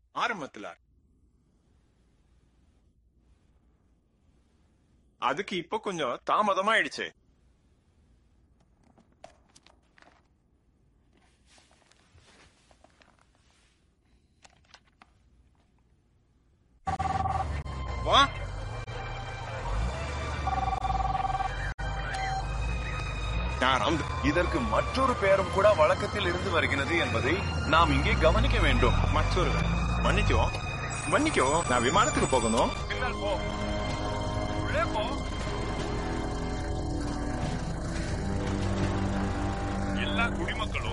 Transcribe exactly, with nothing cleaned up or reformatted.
ஆரம்பத்துல. அதுக்கு இப்போ கொஞ்சம் தாமதமாயிடுச்சு. வா, இதற்கு மற்றொரு பெயரும் கூட வழக்கத்தில் இருந்து வருகிறது என்பதை நாம் இங்கே கவனிக்க வேண்டும். மற்றொரு மன்னிக்கோ மன்னிக்கோ நான் விமானத்துக்கு போகணும். எல்லா குடிமக்களும்